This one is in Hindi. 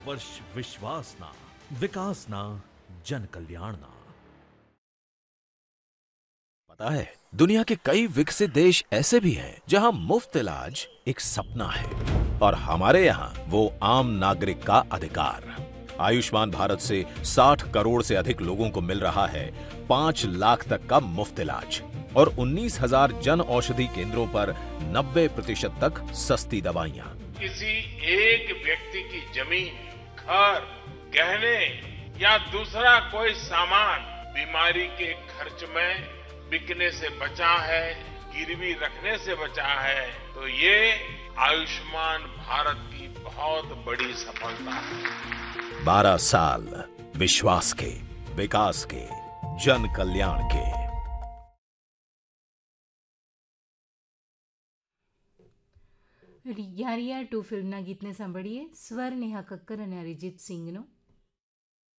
वर्ष विश्वासना, विकासना, जन कल्याणना। पता है, दुनिया के कई विकसित देश ऐसे भी हैं जहां मुफ्त इलाज एक सपना है और हमारे यहाँ वो आम नागरिक का अधिकार। आयुष्मान भारत से 60 करोड़ से अधिक लोगों को मिल रहा है 5 लाख तक का मुफ्त इलाज और 19,000 जन औषधि केंद्रों पर 90% तक सस्ती दवाइयाँ। किसी एक व्यक्ति की जमीन, घर, गहने या दूसरा कोई सामान बीमारी के खर्च में बिकने से बचा है, गिरवी रखने से बचा है, तो ये आयुष्मान भारत की बहुत बड़ी सफलता है। 12 साल विश्वास के, विकास के, जन कल्याण के। રિયા રિયા 2 ફિલ્મના ગીતને સાંભળીએ. સ્વર નેહા કક્કર અને અરિજીત સિંઘનો.